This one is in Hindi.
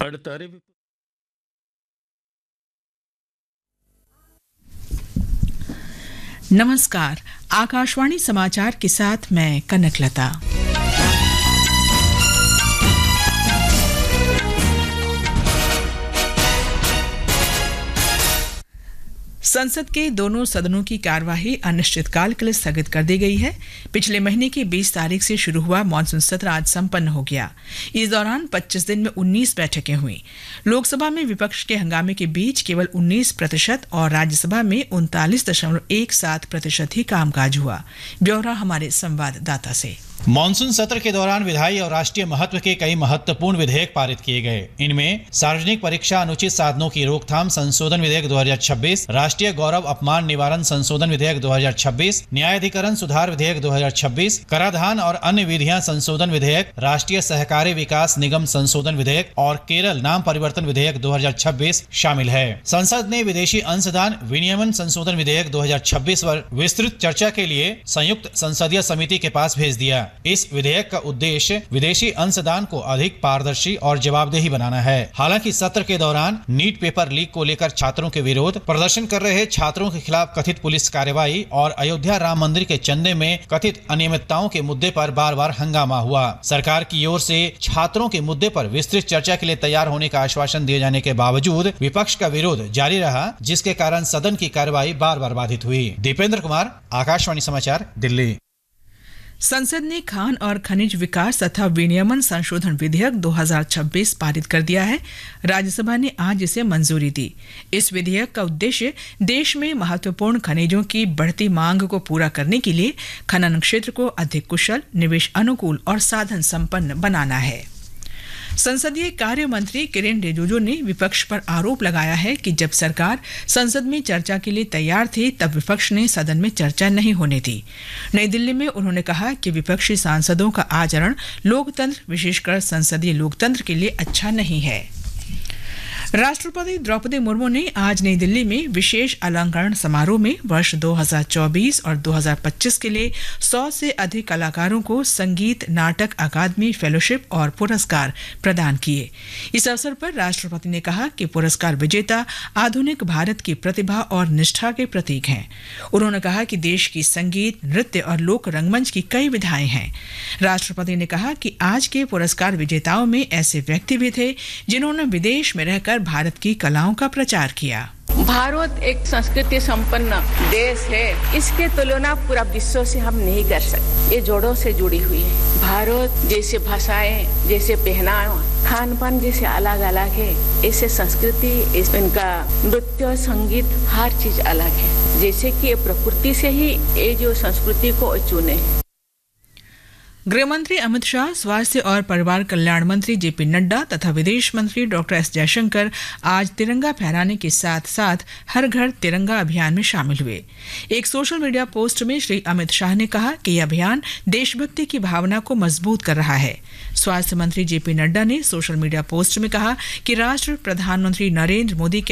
अड़तारे नमस्कार। आकाशवाणी समाचार के साथ मैं कनकलता। संसद के दोनों सदनों की कार्यवाही अनिश्चितकाल के लिए स्थगित कर दी गई है। पिछले महीने की 20 तारीख से शुरू हुआ मानसून सत्र आज संपन्न हो गया। इस दौरान 25 दिन में 19 बैठकें हुई। लोकसभा में विपक्ष के हंगामे के बीच केवल 19% और राज्यसभा में 39.17% ही कामकाज हुआ। ब्यौरा हमारे संवाददाता से। मानसून सत्र के दौरान विधायी और राष्ट्रीय महत्व के कई महत्वपूर्ण विधेयक पारित किए गए। इनमें सार्वजनिक परीक्षा अनुचित साधनों की रोकथाम संशोधन विधेयक 2026, राष्ट्रीय गौरव अपमान निवारण संशोधन विधेयक 2026, न्यायाधिकरण सुधार विधेयक 2026, कराधान और अन्य विधियां संशोधन विधेयक, राष्ट्रीय सहकारी विकास निगम संशोधन विधेयक और केरल नाम परिवर्तन विधेयक 2026 शामिल है। संसद ने विदेशी अंशदान विनियमन संशोधन विधेयक 2026 पर विस्तृत चर्चा के लिए संयुक्त संसदीय समिति के पास भेज दिया। इस विधेयक का उद्देश्य विदेशी अंशदान को अधिक पारदर्शी और जवाबदेही बनाना है। हालांकि सत्र के दौरान नीट पेपर लीक को लेकर छात्रों के विरोध, प्रदर्शन कर रहे छात्रों के खिलाफ कथित पुलिस कार्रवाई और अयोध्या राम मंदिर के चंदे में कथित अनियमितताओं के मुद्दे पर बार बार हंगामा हुआ। सरकार की ओर से छात्रों के मुद्दे पर विस्तृत चर्चा के लिए तैयार होने का आश्वासन दिए जाने के बावजूद विपक्ष का विरोध जारी रहा, जिसके कारण सदन की कार्यवाही बार बार बाधित हुई। दीपेंद्र कुमार, आकाशवाणी समाचार, दिल्ली। संसद ने खान और खनिज विकास तथा विनियमन संशोधन विधेयक 2026 पारित कर दिया है। राज्यसभा ने आज इसे मंजूरी दी। इस विधेयक का उद्देश्य देश में महत्वपूर्ण खनिजों की बढ़ती मांग को पूरा करने के लिए खनन क्षेत्र को अधिक कुशल, निवेश अनुकूल और साधन संपन्न बनाना है। संसदीय कार्य मंत्री किरेन रिजिजू ने विपक्ष पर आरोप लगाया है कि जब सरकार संसद में चर्चा के लिए तैयार थी तब विपक्ष ने सदन में चर्चा नहीं होने दी। नई दिल्ली में उन्होंने कहा कि विपक्षी सांसदों का आचरण लोकतंत्र, विशेषकर संसदीय लोकतंत्र के लिए अच्छा नहीं है। राष्ट्रपति द्रौपदी मुर्मू ने आज नई दिल्ली में विशेष अलंकरण समारोह में वर्ष 2024 और 2025 के लिए 100 से अधिक कलाकारों को संगीत नाटक अकादमी फेलोशिप और पुरस्कार प्रदान किए। इस अवसर पर राष्ट्रपति ने कहा कि पुरस्कार विजेता आधुनिक भारत की प्रतिभा और निष्ठा के प्रतीक हैं। उन्होंने कहा कि देश की संगीत, नृत्य और लोक रंगमंच की कई विधाएं हैं। राष्ट्रपति ने कहा कि आज के पुरस्कार विजेताओं में ऐसे व्यक्ति भी थे जिन्होंने विदेश में रहकर भारत की कलाओं का प्रचार किया। भारत एक संस्कृति संपन्न देश है। इसके तुलना पूरा विश्व से हम नहीं कर सकते। ये जोड़ों से जुड़ी हुई है। भारत जैसे भाषाएं, जैसे पहनावा, खान पान जैसे अलग अलग है, ऐसे संस्कृति, इनका नृत्य, संगीत, हर चीज अलग है। जैसे कि ये प्रकृति से ही ये जो संस्कृति को चुने। गृहमंत्री अमित शाह, स्वास्थ्य और परिवार कल्याण मंत्री जेपी नड्डा तथा विदेश मंत्री डॉक्टर एस जयशंकर आज तिरंगा फहराने के साथ साथ हर घर तिरंगा अभियान में शामिल हुए। एक सोशल मीडिया पोस्ट में श्री अमित शाह ने कहा कि यह अभियान देशभक्ति की भावना को मजबूत कर रहा है। स्वास्थ्य मंत्री जेपी नड्डा ने सोशल मीडिया पोस्ट में कहा कि राष्ट्र प्रधानमंत्री नरेंद्र मोदी के